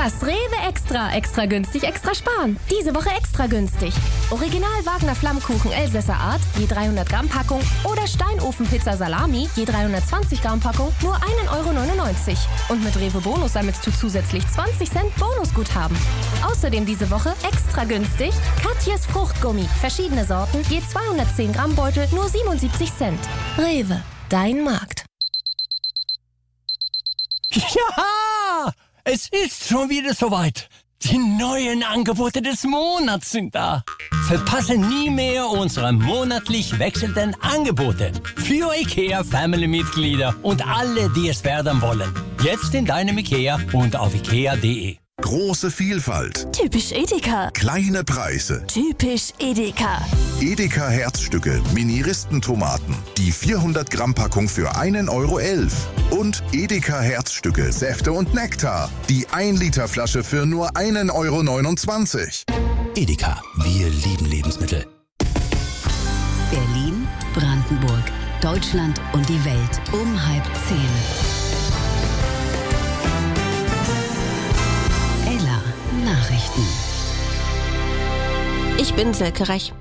Das Rewe Extra. Extra günstig, extra sparen. Diese Woche extra günstig. Original Wagner Flammkuchen Elsässer Art, je 300 Gramm Packung oder Steinofenpizza Salami, je 320 Gramm Packung, nur 1,99 €. Und mit Rewe Bonus sammelst du zusätzlich 20 Cent Bonusguthaben. Außerdem diese Woche extra günstig Katjes Fruchtgummi. Verschiedene Sorten, je 210 Gramm Beutel, nur 77 Cent. Rewe, dein Markt. Ja, es ist schon wieder soweit. Die neuen Angebote des Monats sind da. Verpasse nie mehr unsere monatlich wechselnden Angebote. Für IKEA-Family-Mitglieder und alle, die es werden wollen. Jetzt in deinem IKEA und auf ikea.de. Große Vielfalt. Typisch Edeka. Kleine Preise. Typisch Edeka. Edeka Herzstücke, Mini-Ristentomaten. Die 400 Gramm Packung für 1,11 €. Und Edeka Herzstücke, Säfte und Nektar. Die 1 Liter Flasche für nur 1,29 €. Edeka, wir lieben Lebensmittel. Berlin, Brandenburg, Deutschland und die Welt um 9:30. Nachrichten. Ich bin Silke Rech.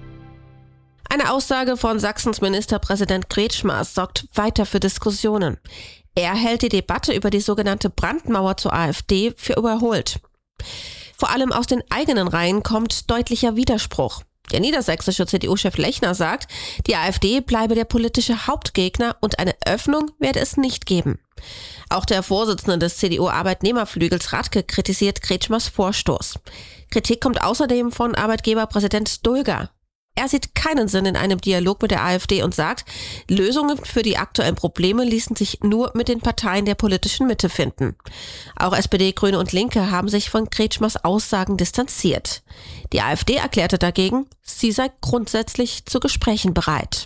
Eine Aussage von Sachsens Ministerpräsident Kretschmer sorgt weiter für Diskussionen. Er hält die Debatte über die sogenannte Brandmauer zur AfD für überholt. Vor allem aus den eigenen Reihen kommt deutlicher Widerspruch. Der niedersächsische CDU-Chef Lechner sagt, die AfD bleibe der politische Hauptgegner und eine Öffnung werde es nicht geben. Auch der Vorsitzende des CDU-Arbeitnehmerflügels Radke kritisiert Kretschmers Vorstoß. Kritik kommt außerdem von Arbeitgeberpräsident Dulger. Er sieht keinen Sinn in einem Dialog mit der AfD und sagt, Lösungen für die aktuellen Probleme ließen sich nur mit den Parteien der politischen Mitte finden. Auch SPD, Grüne und Linke haben sich von Kretschmers Aussagen distanziert. Die AfD erklärte dagegen, sie sei grundsätzlich zu Gesprächen bereit.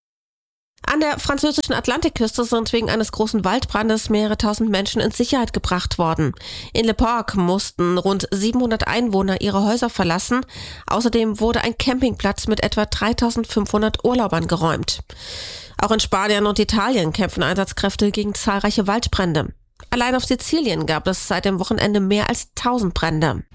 An der französischen Atlantikküste sind wegen eines großen Waldbrandes mehrere tausend Menschen in Sicherheit gebracht worden. In Le Port mussten rund 700 Einwohner ihre Häuser verlassen. Außerdem wurde ein Campingplatz mit etwa 3.500 Urlaubern geräumt. Auch in Spanien und Italien kämpfen Einsatzkräfte gegen zahlreiche Waldbrände. Allein auf Sizilien gab es seit dem Wochenende mehr als 1000 Brände.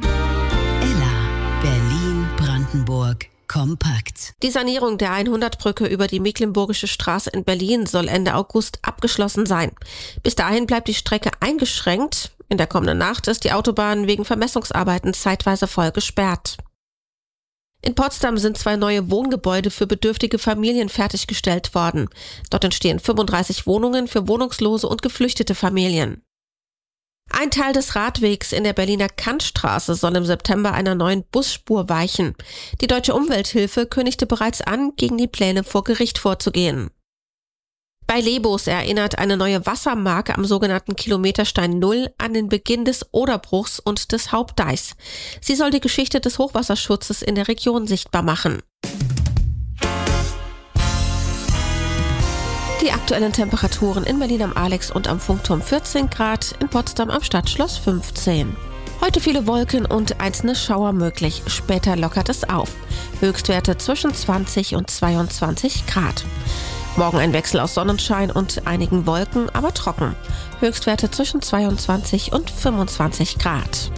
Ella, Berlin, Brandenburg. Kompakt. Die Sanierung der 100-Brücke über die Mecklenburgische Straße in Berlin soll Ende August abgeschlossen sein. Bis dahin bleibt die Strecke eingeschränkt. In der kommenden Nacht ist die Autobahn wegen Vermessungsarbeiten zeitweise voll gesperrt. In Potsdam sind 2 neue Wohngebäude für bedürftige Familien fertiggestellt worden. Dort entstehen 35 Wohnungen für wohnungslose und geflüchtete Familien. Ein Teil des Radwegs in der Berliner Kantstraße soll im September einer neuen Busspur weichen. Die Deutsche Umwelthilfe kündigte bereits an, gegen die Pläne vor Gericht vorzugehen. Bei Lebos erinnert eine neue Wassermarke am sogenannten Kilometerstein Null an den Beginn des Oderbruchs und des Hauptdeichs. Sie soll die Geschichte des Hochwasserschutzes in der Region sichtbar machen. Die aktuellen Temperaturen in Berlin am Alex und am Funkturm 14 Grad, in Potsdam am Stadtschloss 15. Heute viele Wolken und einzelne Schauer möglich, später lockert es auf. Höchstwerte zwischen 20 und 22 Grad. Morgen ein Wechsel aus Sonnenschein und einigen Wolken, aber trocken. Höchstwerte zwischen 22 und 25 Grad.